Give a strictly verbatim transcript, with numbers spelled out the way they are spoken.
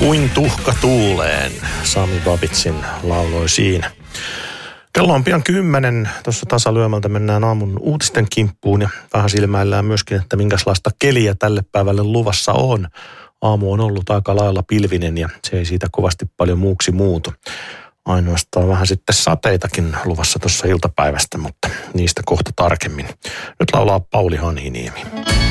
Kuin tuhka tuuleen, Sami Babitsin lauloi siinä. Kello on pian kymmenen, tuossa tasalyömältä mennään aamun uutisten kimppuun ja vähän silmäillään myöskin, että minkälaista keliä tälle päivälle luvassa on. Aamu on ollut aika lailla pilvinen ja se ei siitä kovasti paljon muuksi muutu. Ainoastaan vähän sitten sateitakin luvassa tuossa iltapäivästä, mutta niistä kohta tarkemmin. Nyt laulaa Pauli Hanhiniemi.